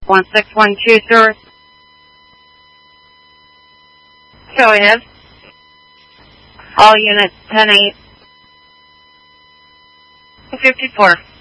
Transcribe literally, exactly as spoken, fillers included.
one six one two, sir. Go ahead. All units ten eight. fifty-four.